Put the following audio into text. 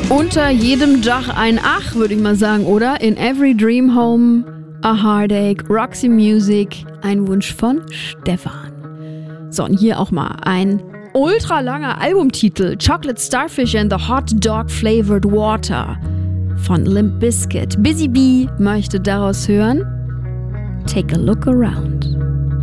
Unter jedem Dach ein Ach, würde ich mal sagen, oder? In every dream home, a heartache, Roxy Music, ein Wunsch von Stefan. So, und hier auch mal ein ultra langer Albumtitel, Chocolate Starfish and the Hot Dog Flavored Water von Limp Bizkit. Busy Bee möchte daraus hören, Take a Look Around.